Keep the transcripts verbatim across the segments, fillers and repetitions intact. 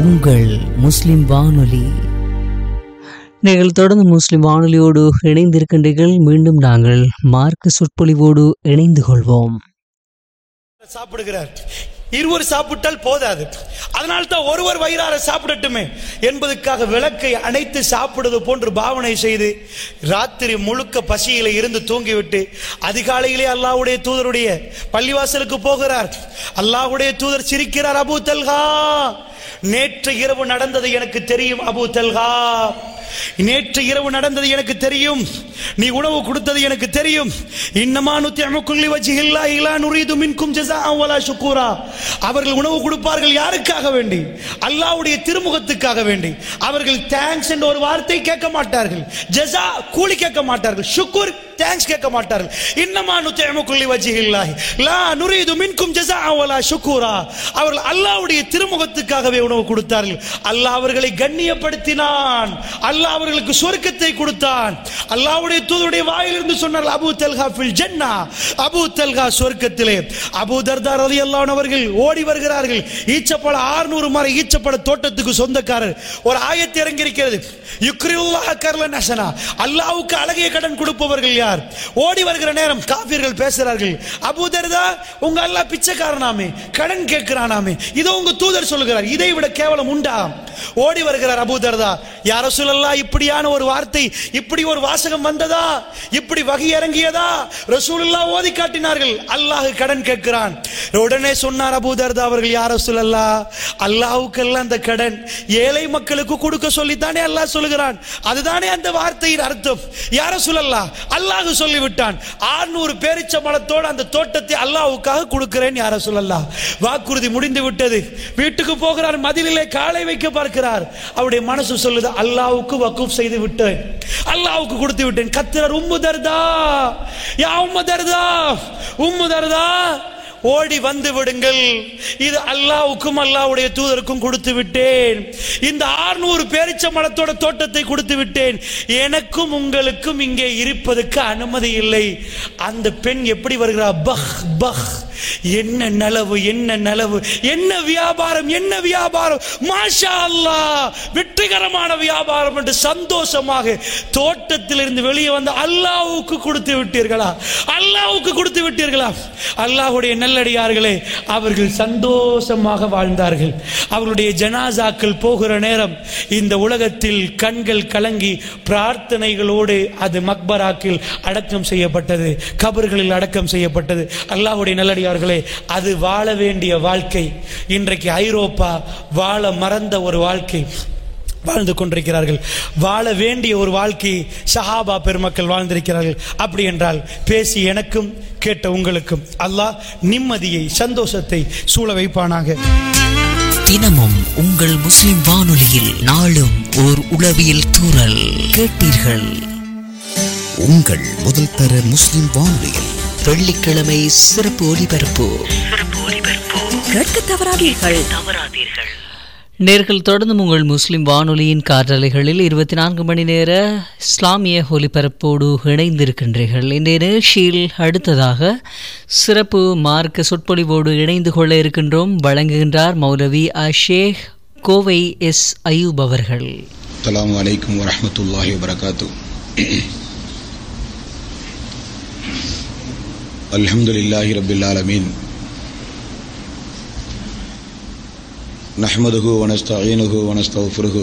உங்கள் முஸ்லிம் வானொலி. நீங்கள் தொடர்ந்து முஸ்லிம் வானொலியோடு இணைந்திருக்கின்றீர்கள். மீண்டும் நாங்கள் மார்க்க சொற்பொழிவோடு இணைந்து கொள்வோம். சாப்பிடுகிறார். இருவர் சாப்பிட்டால் போதாது, அதனால் தான் ஒருவர் வயிறார சாப்பிடட்டுமே என்பதற்காக விளக்கை அணைத்து சாப்பிடுவது போன்று பாவனை செய்து ராத்திரி முழுக்க பசியில இருந்து தூங்கிவிட்டு அதிகாலையிலே அல்லாஹ்வுடைய தூதருடைய பள்ளிவாசலுக்கு போகிறார். அல்லாஹ்வுடைய தூதர் சிரிக்கிறார். அபூ தல்ஹா, நேற்று இரவு நடந்தது எனக்கு தெரியும். அபூ தல்ஹா, நேற்று இரவு நடந்தது எனக்கு தெரியும். நீ உணவு கொடுத்தது எனக்கு தெரியும். இன்னமா நுத்இமுக்கும் லிவஜ்ஹில்லாஹி லா நுரீது மின்கும் ஜஸாஅன் வலா ஷுக்கூரா. அவர்கள் உணவு கொடுப்பார்கள் யாருக்காக வேண்டி? அல்லாஹ்வுடைய திருமுகத்துக்காக வேண்டி. அவர்கள் தேங்க்ஸ் என்ற ஒரு வார்த்தை கேட்க மாட்டார்கள், ஜஸா கூலி கேட்க மாட்டார்கள், ஷுக்கூர் தேங்க்ஸ் கேட்க மாட்டார்கள். இன்னமா நுத்இமுக்கும் லிவஜ்ஹில்லாஹி லா நுரீது மின்கும் ஜஸாஅன் வலா ஷுக்கூரா. அவர்கள் அல்லாஹ்வுடைய திருமுகத்துக்காகவே உணவு கொடுத்தார்கள். அல்லாஹ் அவர்களை கண்ணியப்படுத்தினான். அல்லாஹ் அவர்களுக்கு சொர்க்கத்தை கொடுத்தான். அல்லாஹ்வுடைய தூதருடைய வாயிலிருந்து சொன்னார், அபூ தல்ஹா ஃபில் ஜன்னா, அபூ தல்ஹா சொர்க்கத்திலே. அபூ தர்தா ரலியல்லாஹு அன்ஹு அவர்கள் ஓடி வருகிறார்கள். ஈச்சப்பழ அறுநூறு மரம் ஈச்சப்பழ தோட்டத்துக்கு சொந்தக்காரர். ஒரு ஆயத்து இறங்கி இருக்கிறது, யுக்ரியுல்லாஹ கர்லன் ஹஸனா, அல்லாஹ்வுக்கு அழகிய கடன் கொடுப்பவர்கள் யார்? ஓடி வருகிற நேரம் காஃபிர்கள் பேசுகிறார்கள், அபூ தர்தா உங்க அல்லாஹ் பிச்சைக்காரனாமே, கடன் கேட்கிறானாமே, இதோ உங்க தூதர் சொல்லுகிறார், இதை விட கேவலம் உண்டா? ஓடி வருகிறார் அபூ தர்தா, யா ரசூலல்லாஹ் இப்படியான ஒரு வார்த்தை, இப்படி ஒரு வாசகம் வந்ததா? இப்படி வகை இறங்கியதா? ரசூலுல்லாஹ் ஓதி காட்டினார்கள், அல்லாஹ் கடன் கேட்கிறான். உடனே சொன்னார் அபூ தர்தா அவர்கள், யா ரசூலல்லாஹ், அல்லாஹ்வுக்கெல்லாம் அந்த கடன் ஏழை மக்களுக்கு கொடுக்க சொல்லித்தானே அல்லாஹ் சொல்லுகிறான், அதுதானே அந்த வார்த்தையின் அர்த்தம். யா ரசூலல்லாஹ், அல்லாஹ் சொல்லிவிட்டான், அறுநூறு பேரிச்ச மரத்தோடு அந்த தோட்டத்தை அல்லாஹ்வுக்காக கொடுக்கிறேன் யா ரசூலல்லாஹ். வாக்குறுதி முடிந்து விட்டது. வீட்டுக்கு போகிறார், மதிலிலே காலை வைக்க பார்க்கிறார். அவருடைய மனசு சொல்லுது, அல்லாஹ்வுக்கு வக்ஃப் செய்து விட்டேன், அல்லாஹ்வுக்கு கொடுத்து விட்டேன். கத்திரர், உம்மு தர்தா, யா உம்மு தர்தா, உம்மு தர்தா ஓடி வந்து விடுங்கள், இது அல்லாஹ்வுக்கும் அல்லாஹ்வுடைய தூதருக்கும் கொடுத்து விட்டேன். இந்த அறுநூறு பேரிச்ச மரத்தோட தோட்டத்தை கொடுத்து விட்டேன். எனக்கும் உங்களுக்கும் இங்கே இருப்பதற்கு அனுமதி இல்லை. அந்த பெண் எப்படி வருகிறார்? பஹ் பஹ், என்ன நலவு, என்ன நலவு, என்ன வியாபாரம், என்ன வியாபாரம், மாஷா அல்லாஹ், வெற்றிகரமான வியாபாரம் என்று சந்தோஷமாக தோட்டத்திலிருந்து வெளியே வந்து அல்லாஹ்வுக்கு கொடுத்து விட்டீர்களா? அல்லாஹ்வுக்கு கொடுத்து விட்டீர்களா? அல்லாஹ்வுடைய நல்லடியார்களே, அவர்கள் சந்தோஷமாக வாழ்ந்தார்கள். அவர்களுடைய ஜனாசாக்கள் போகிற நேரம் இந்த உலகத்தில் கண்கள் கலங்கி பிரார்த்தனைகளோடு அது மக்பராக்கில் அடக்கம் செய்யப்பட்டது, கபர்களில் அடக்கம் செய்யப்பட்டது. அல்லாஹ்வுடைய நல்லடியார்களே, அது வாழ வேண்டிய வாழ்க்கை இன்றைக்கு ஐரோப்பா வாழ மறந்த ஒரு வாழ்க்கை வாழ்ந்து கொண்டிருக்கிறார்கள். வாழ வேண்டிய ஒரு வாழ்க்கை சஹாபா பெருமக்கள் வாழ்ந்திருக்கிறார்கள். அப்படி என்றால் பேசி எனக்கும் கேட்ட உங்களுக்கும் அல்லாஹ் நிம்மதியை, சந்தோஷத்தை சூழ வைப்பானாக. தினமும் உங்கள் முஸ்லிம் வானொலியில் நாளும் ஓர் உளவியல் தூறல் கேட்டீர்கள். உங்கள் முதல் தர முஸ்லிம் வானொலியில் வெள்ளிக்கிழமை சிறப்பு ஒலிபரப்பு. கேட்க தவறாதீர்கள். நேர்கள் தொடர்ந்து உங்கள் முஸ்லிம் வானொலியின் காற்றலைகளில் இருபத்தி நான்கு மணி நேர இஸ்லாமிய ஒலிபரப்போடு இணைந்திருக்கின்றீர்கள். இந்த நிகழ்ச்சியில் அடுத்ததாக சிறப்பு மார்க்க சொற்பொழிவோடு இணைந்து கொள்ள இருக்கின்றோம். வழங்குகின்றார் மௌலவி அஷேக் கோவை எஸ் அயூப் அவர்கள். அஸ்ஸலாமு அலைக்கும் வரஹ்மத்துல்லாஹி வபரகாத்துஹு. அல்ஹம்துலில்லாஹி ரப்பில் ஆலமீன். நஹ்மதுஹு வ நஸ்தஈனுஹு வ நஸ்தக்ஃபிருஹு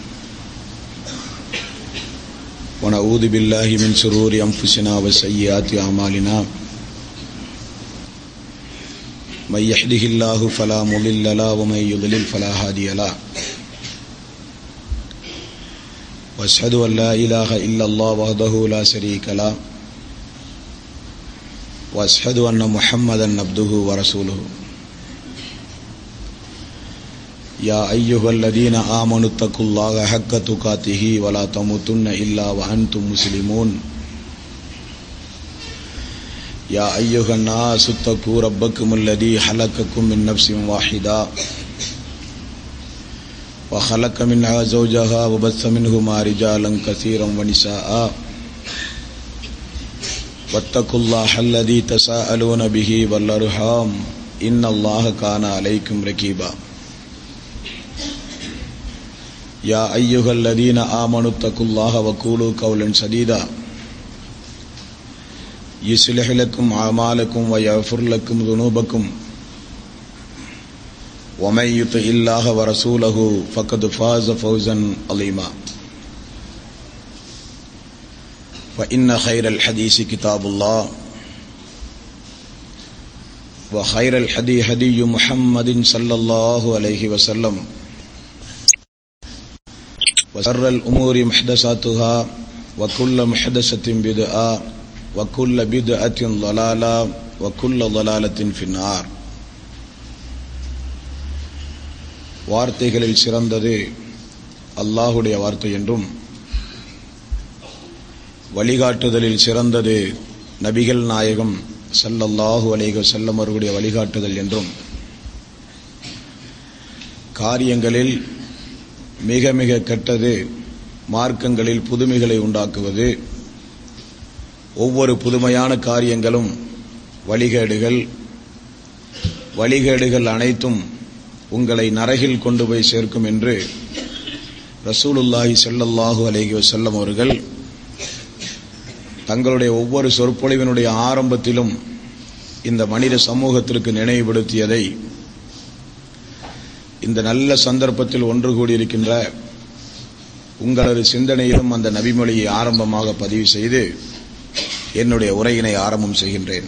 வ நஊது பில்லாஹி மின் ஷுரூரி அன்ஃபுஸினா வ ஸய்யிஆத்தி அமாலினா. மை யஹ்திஹில்லாஹு ஃபலா முضில்ல லஹு வ மை யுضلل ஃபலா ஹாதிய லஹு. வ அஷ்ஹது அன் லா இலாஹா இல்லல்லாஹு வஹ்தஹு லா ஷரீக லஹு வ அஷ்ஹது அன்ன முஹம்மதன் அப்துஹு வ ரசூலுஹு. யா அய்யுஹல்லதீன ஆமனு தக்குல்லாஹ ஹக்க துகாத்திஹி வலா தமுத்துன்ன இல்லா வ அன்தும் முஸ்லிமூன். யா அய்யுஹன் நாஸு தக்கூ ரப்பக்குமுல்லதீ ஹலக்கக்கும் மின் நஃப்ஸின் வாஹிதா வ ஹலக்க மின்ஹா ஸௌஜஹா வ பஸ்ஸ மின்ஹுமா ரிஜாலன் கஸீரன் வ நிஸாஆ வத்தக்குல்லாஹ அல்லதீ தஸாஅலூன பிஹி வல் அர்ஹாம் இன்னல்லாஹ கான அலைக்கும் ரகீபா. يا أيها الذين آمنوا اتقوا الله وقولوا قولا سديدا يصلح لكم أعمالكم ويغفر لكم ذنوبكم ومن يطع الله ورسوله فقد فاز فوزا عظيما فإن خير الحديث كتاب الله وخير الهدي هدي محمد صلى الله عليه وسلم وشر الأمور محدثاتها وكل محدثة بدعة وكل بدعة ضلالة وكل ضلالة في النار. வார்த்தைகளில் சிறந்தது அல்லாஹுடைய வார்த்தை என்றும் வழிகாட்டுதலில் சிறந்தது நபிகள் நாயகம் ஸல்லல்லாஹு அலைஹி வஸல்லம் அவர்களுடைய வழிகாட்டுதல் என்றும் காரியங்களில் மிக மிக கெட்டது மார்க்கங்களில் புதுமைகளை உண்டாக்குவது, ஒவ்வொரு புதுமையான காரியங்களும் வழிகேடுகள், வழிகேடுகள் அனைத்தும் உங்களை நரகில் கொண்டு போய் சேர்க்கும் என்று ரசூலுல்லாஹி ஸல்லல்லாஹு அலைஹி வஸல்லம் அவர்கள் தங்களுடைய ஒவ்வொரு சொற்பொழிவினுடைய ஆரம்பத்திலும் இந்த மனித சமூகத்திற்கு நினைவுபடுத்தியதை இந்த நல்ல சந்தர்ப்பத்தில் ஒன்று கூடியிருக்கின்ற உங்களது சிந்தனையிலும் அந்த நபிமொழியை ஆரம்பமாக பதிவு செய்து என்னுடைய உரையினை ஆரம்பம் செய்கின்றேன்.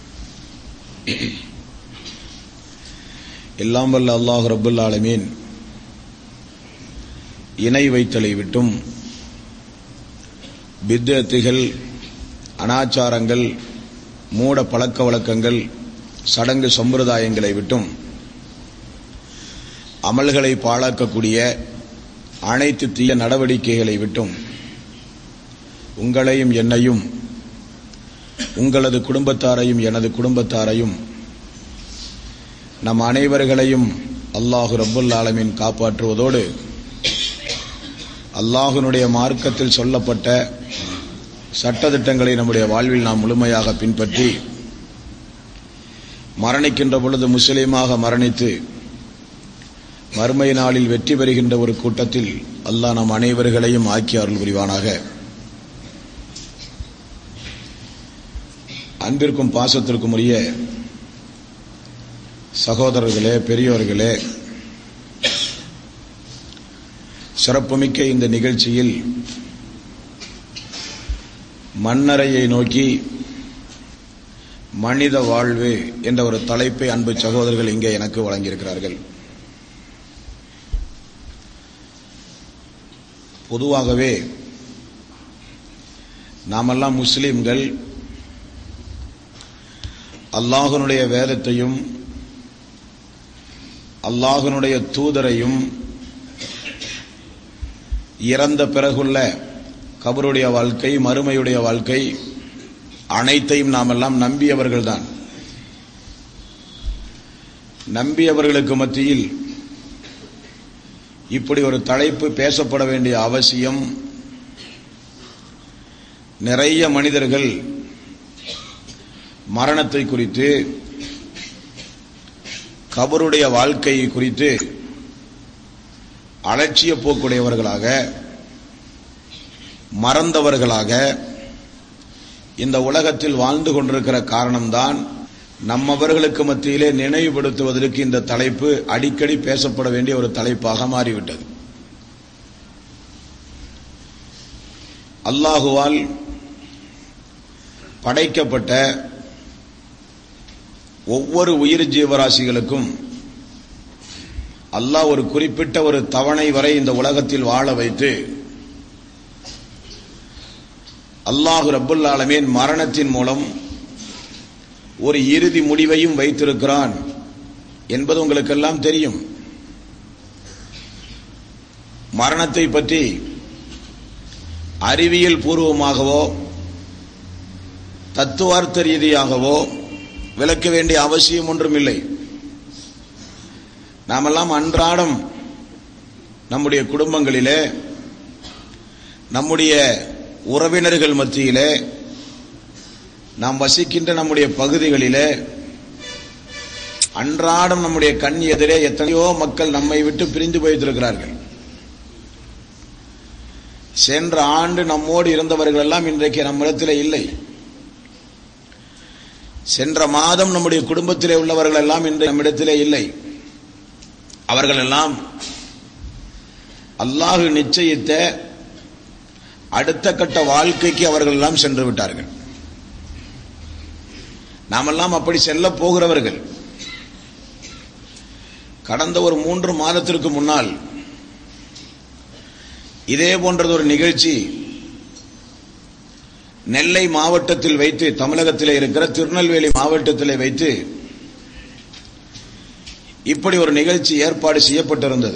எல்லாம் வல்ல அல்லாஹ் ரப்புல் ஆலமீன் இணை வைத்தலை விட்டும் பித்அத்துகள், அனாச்சாரங்கள், மூட பழக்க வழக்கங்கள், சடங்கு சம்பிரதாயங்களை விட்டும் அமல்களை பாழாக்கக்கூடிய அனைத்து தீய நடவடிக்கைகளை விட்டும் உங்களையும் என்னையும், உங்களது குடும்பத்தாரையும் எனது குடும்பத்தாரையும், நம் அனைவர்களையும் அல்லாஹு ரப்புல் ஆலமீன் காப்பாற்றுவதோடு அல்லாஹ்வினுடைய மார்க்கத்தில் சொல்லப்பட்ட சட்டதிட்டங்களை நம்முடைய வாழ்வில் நாம் முழுமையாக பின்பற்றி மரணிக்கின்ற பொழுது முஸ்லீமாக மரணித்து மறுமை நாளில் வெற்றி பெறுகின்ற ஒரு கூட்டத்தில் அல்லாஹ் நம் அனைவர்களையும் ஆக்கி அருள் புரிவானாக. அன்பிற்கும் பாசத்திற்கும் உரிய சகோதரர்களே, பெரியோர்களே, சிறப்புமிக்க இந்த நிகழ்ச்சியில் மண்ணறையை நோக்கி மனித வாழ்வு என்ற ஒரு தலைப்பை அன்பு சகோதரர்கள் இங்கே எனக்கு வழங்கியிருக்கிறார்கள். பொதுவாகவே நாமெல்லாம் முஸ்லிம்கள் அல்லாஹ்வினுடைய வேதத்தையும் அல்லாஹ்வினுடைய தூதரையும் இறந்த பிறகுள்ள கபருடைய வாழ்க்கை, மறுமையுடைய வாழ்க்கை அனைத்தையும் நாமெல்லாம் நம்பியவர்கள்தான். நம்பியவர்களுக்கு மத்தியில் இப்படி ஒரு தலைப்பு பேசப்பட வேண்டிய அவசியம், நிறைய மனிதர்கள் மரணத்தை குறித்து, கபருடைய வாழ்க்கையை குறித்து அலட்சிய போக்குடையவர்களாக, மறந்தவர்களாக இந்த உலகத்தில் வாழ்ந்து கொண்டிருக்கிற காரணம்தான் நம்மவர்களுக்கு மத்தியிலே நினைவுபடுத்துவதற்கு இந்த தலைப்பு அடிக்கடி பேசப்பட வேண்டிய ஒரு தலைப்பாக மாறிவிட்டது. அல்லாஹுவால் படைக்கப்பட்ட ஒவ்வொரு உயிர் ஜீவராசிகளுக்கும் அல்லாஹ் ஒரு குறிப்பிட்ட ஒரு தவணை வரை இந்த உலகத்தில் வாழ வைத்து அல்லாஹ் ரப்புல் ஆலமீன் மரணத்தின் மூலம் ஒரு இறுதி முடிவையும் வைத்திருக்கிறான் என்பது உங்களுக்கெல்லாம் தெரியும். மரணத்தை பற்றி அறிவியல் பூர்வமாகவோ தத்துவார்த்த ரீதியாகவோ விளக்க வேண்டிய அவசியம் ஒன்றும் இல்லை. நாமெல்லாம் அன்றாடம் நம்முடைய குடும்பங்களிலே, நம்முடைய உறவினர்கள் மத்தியிலே, நாம் வசிக்கின்ற நம்முடைய பகுதிகளிலே அன்றாடம் நம்முடைய கண் எதிரே எத்தனையோ மக்கள் நம்மை விட்டு பிரிந்து போய்த்திருக்கிறார்கள். சென்ற ஆண்டு நம்மோடு இருந்தவர்கள் எல்லாம் இன்றைக்கு நம்மிடத்திலே இல்லை. சென்ற மாதம் நம்முடைய குடும்பத்திலே உள்ளவர்கள் எல்லாம் இன்று நம்மிடத்திலே இல்லை. அவர்கள் எல்லாம் அல்லாஹ் நிச்சயித்த அடுத்த கட்ட வாழ்க்கைக்கு அவர்கள் எல்லாம் சென்று விட்டார்கள். நாமெல்லாம் அப்படி செல்ல போகிறவர்கள். கடந்த ஒரு மூன்று மாதத்திற்கு முன்னால் இதே போன்றது ஒரு நிகழ்ச்சி நெல்லை மாவட்டத்தில் வைத்து, தமிழகத்தில் இருக்கிற திருநெல்வேலி மாவட்டத்தில் வைத்து இப்படி ஒரு நிகழ்ச்சி ஏற்பாடு செய்யப்பட்டிருந்தது.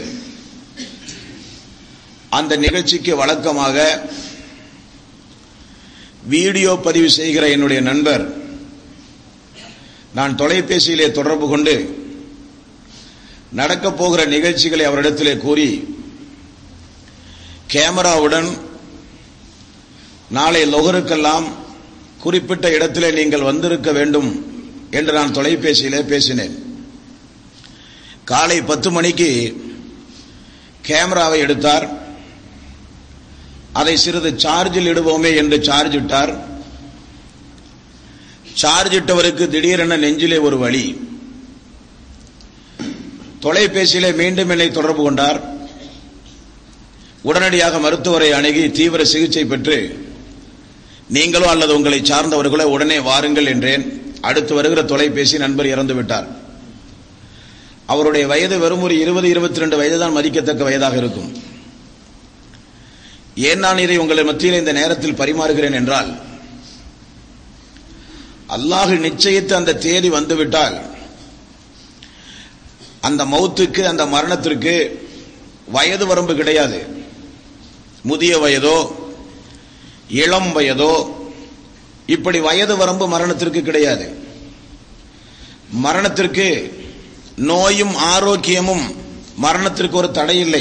அந்த நிகழ்ச்சிக்கு வழக்கமாக வீடியோ பதிவு செய்கிற என்னுடைய நண்பர் நான் தொலைபேசியிலே தொடர்பு கொண்டு நடக்கப் போகிற நிகழ்ச்சிகளை அவரிடத்திலே கூறி கேமராவுடன் நாளை லொஹருக்கெல்லாம் குறிப்பிட்ட இடத்திலே நீங்கள் வந்திருக்க வேண்டும் என்று நான் தொலைபேசியிலே பேசினேன். காலை பத்து மணிக்கு கேமராவை எடுத்தார். அதை சிறிது சார்ஜில் இடுவோமே என்று சார்ஜ் இட்டார். சார்ஜ் இட்டவருக்கு திடீரென நெஞ்சிலே ஒரு வலி. தொலைபேசியிலே மீண்டும் என்னை தொடர்பு கொண்டார். உடனடியாக மருத்துவரை அணுகி தீவிர சிகிச்சை பெற்று நீங்களோ அல்லது உங்களை சார்ந்தவர்களோ உடனே வாருங்கள் என்றேன். அடுத்து வருகிற தொலைபேசி நண்பர் இறந்து விட்டார். அவருடைய வயது வெறும் ஒரு இருபது இருபத்தி ரெண்டு வயது தான் மதிக்கத்தக்க வயதாக இருக்கும். ஏன் நான் இதை உங்கள் மத்தியில் இந்த நேரத்தில் பரிமாறுகிறேன் என்றால், அல்லாஹ் நிச்சயித்து அந்த தேதி வந்துவிட்டால் அந்த மௌத்துக்கு, அந்த மரணத்திற்கு வயது வரம்பு கிடையாது. முதிய வயதோ இளம் வயதோ இப்படி வயது வரம்பு மரணத்திற்கு கிடையாது. மரணத்திற்கு நோயும் ஆரோக்கியமும் மரணத்திற்கு ஒரு தடை இல்லை.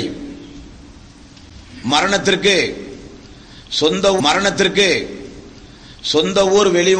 மரணத்திற்கு சொந்த மரணத்திற்கு சொந்த ஊர் வெளி